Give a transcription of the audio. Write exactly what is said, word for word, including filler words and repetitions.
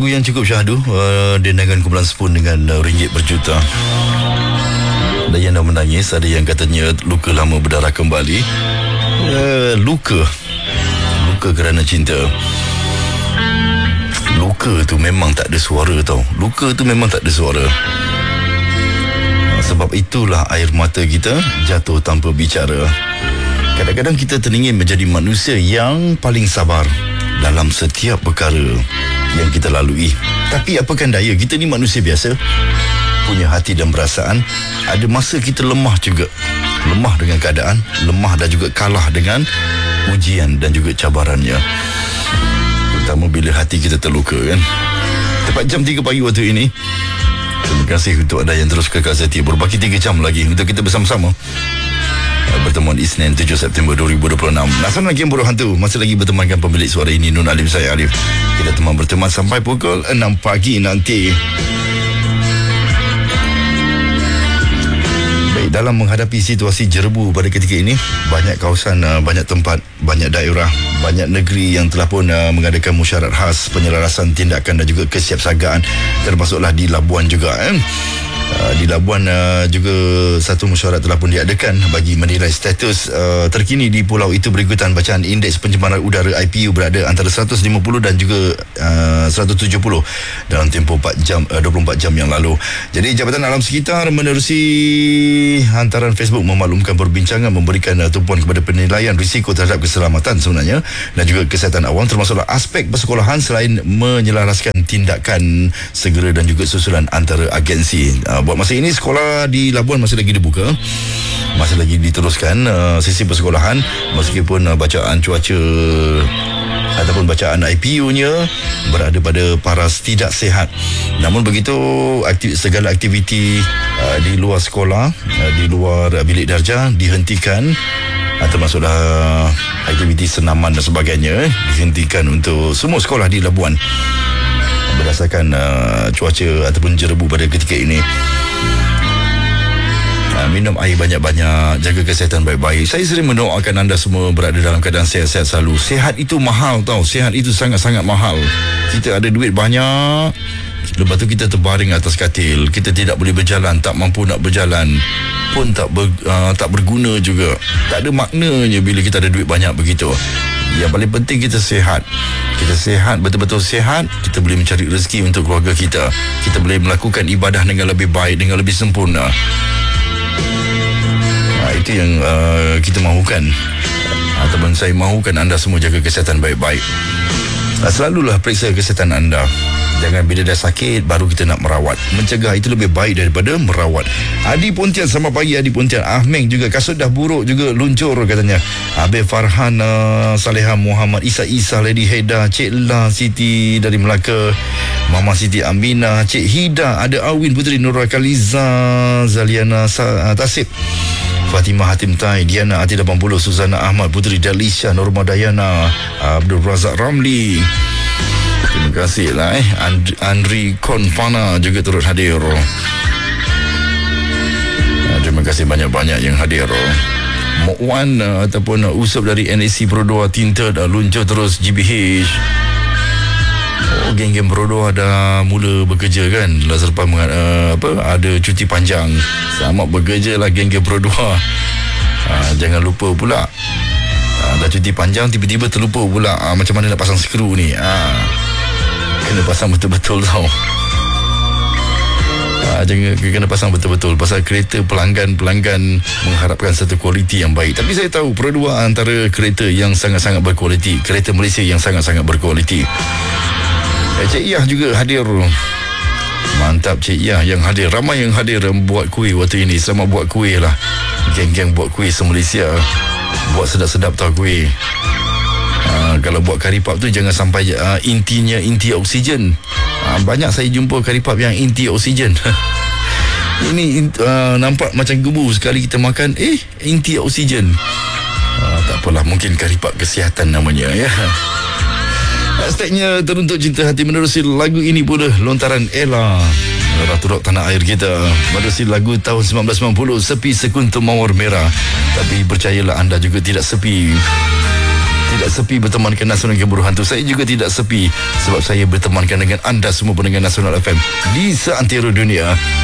Lagu yang cukup syahdu, uh, dendangan kumpulan Spoon dengan uh, ringgit berjuta. Ada yang dah menangis, ada yang katanya luka lama berdarah kembali. uh, Luka Luka kerana cinta. Luka tu memang tak ada suara tau. Luka tu memang tak ada suara. Sebab itulah air mata kita jatuh tanpa bicara. Kadang-kadang kita teringin menjadi manusia yang paling sabar dalam setiap perkara yang kita lalui. Tapi apakan daya, kita ni manusia biasa, punya hati dan perasaan. Ada masa kita lemah juga. Lemah dengan keadaan, lemah dan juga kalah dengan ujian dan juga cabarannya. Terutama bila hati kita terluka kan. Tepat jam tiga pagi waktu ini. Terima kasih untuk anda yang terus kekal setia. Berbaki tiga jam lagi untuk kita bersama-sama bertemuan Isnin tujuh September dua ribu dua puluh enam. Nasan lagi yang bodoh hantu masih lagi bertemankan pemilik suara ini, Nun Alim, saya Arif. Kita teman berteman sampai pukul enam pagi nanti. Baik, dalam menghadapi situasi jerebu pada ketika ini, banyak kawasan, banyak tempat, banyak daerah, banyak negeri yang telah pun mengadakan musyarat khas penyelarasan tindakan dan juga kesiapsagaan, termasuklah di Labuan juga eh. Uh, di Labuan uh, juga satu mesyuarat telah pun diadakan bagi menilai status uh, terkini di pulau itu berikutan bacaan indeks pencemaran udara I P U berada antara seratus lima puluh dan juga uh, seratus tujuh puluh dalam tempoh empat jam, uh, dua puluh empat jam yang lalu. Jadi Jabatan Alam Sekitar menerusi hantaran Facebook memaklumkan perbincangan memberikan uh, tumpuan kepada penilaian risiko terhadap keselamatan sebenarnya dan juga kesihatan awam, termasuklah aspek persekolahan selain menyelaraskan tindakan segera dan juga susulan antara agensi. Uh, buat masa ini sekolah di Labuan masih lagi dibuka, masih lagi diteruskan uh, sesi persekolahan meskipun uh, bacaan cuaca ataupun bacaan I P U-nya berada pada paras tidak sihat. Namun begitu, aktiv, segala aktiviti uh, di luar sekolah, uh, di luar uh, bilik darjah dihentikan, uh, termasuklah aktiviti senaman dan sebagainya eh, dihentikan untuk semua sekolah di Labuan berdasarkan uh, cuaca ataupun jerebu pada ketika ini. Uh, minum air banyak-banyak, jaga kesihatan baik-baik. Saya sering mendoakan anda semua berada dalam keadaan sihat-sihat selalu. Sihat itu mahal tau, sihat itu sangat-sangat mahal. Kita ada duit banyak, lepas tu kita terbaring atas katil, kita tidak boleh berjalan, tak mampu nak berjalan pun tak ber, uh, tak berguna juga. Tak ada maknanya bila kita ada duit banyak begitu. Yang paling penting kita sihat. Kita sihat, betul-betul sihat, kita boleh mencari rezeki untuk keluarga kita. Kita boleh melakukan ibadah dengan lebih baik, dengan lebih sempurna. Nah, itu yang uh, kita mahukan. Ataupun saya mahukan anda semua jaga kesihatan baik-baik. Nah, selalulah periksa kesihatan anda. Jangan bila dah sakit baru kita nak merawat. Mencegah itu lebih baik daripada merawat. Adi Pontian, selamat pagi Adi Pontian. Ahmeng juga, kasut dah buruk juga luncur katanya. Abe Farhana, Saleha Muhammad, Isa Isa, Lady Heda, Cik La Siti dari Melaka, Mama Siti Amina, Cik Hida, ada Awin Puteri, Nurul Kaliza, Zaliana Sa- Tasib, Fatimah Hatim Tai, Diana Ati lapan puluh, Suzana Ahmad Puteri, Dalisha, Norma Dayana, Abdul Razak Ramli. Terima kasih lah eh. And- Andri Konfana juga turut hadir. uh, Terima kasih banyak-banyak yang hadir. Mok Wan uh, ataupun uh, Usop dari N A C Perodua Tinted uh, luncur terus G B H. Oh, geng-geng Perodua dah mula bekerja kan, lah selepas mengat, uh, apa, ada cuti panjang. Selamat bekerja lah geng-geng Perodua. uh, Jangan lupa pula, uh, dah cuti panjang tiba-tiba terlupa pula uh, macam mana nak pasang skru ni. uh, Kena pasang betul-betul tau. Ha, jangan kena pasang betul-betul. Pasal kereta pelanggan-pelanggan mengharapkan satu kualiti yang baik. Tapi saya tahu Perodua antara kereta yang sangat-sangat berkualiti, kereta Malaysia yang sangat-sangat berkualiti. eh, Cik Iyah juga hadir. Mantap Cik Iyah yang hadir. Ramai yang hadir buat kuih waktu ini. Selamat buat kuih lah. Geng-geng buat kuih se-Malaysia. Buat sedap-sedap tau kuih. Uh, kalau buat karipap tu jangan sampai uh, intinya inti oksigen. uh, Banyak saya jumpa karipap yang inti oksigen. Ini uh, nampak macam gebu, sekali kita makan, eh inti oksigen. uh, Tak apalah, mungkin karipap kesihatan namanya ya. Hashtagnya teruntuk cinta hati menerusi lagu ini pula lontaran Ella, Ratu Rock tanah air kita. Menerusi lagu tahun sembilan belas sembilan puluh, Sepi Sekuntum Mawar Merah. Tapi percayalah anda juga tidak sepi. tidak sepi bertemankan Nasional Gemburu Hantu. Saya juga tidak sepi sebab saya bertemankan dengan anda semua pendengar Nasional F M di seantero dunia.